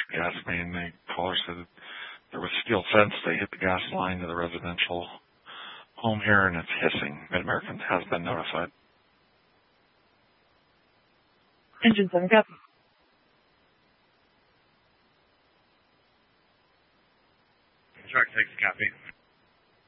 gas main. The caller said there was steel fence. They hit the gas line to the residential home here, and it's hissing. Mid-American has been notified. Engine 7, copy. Truck 6, copy.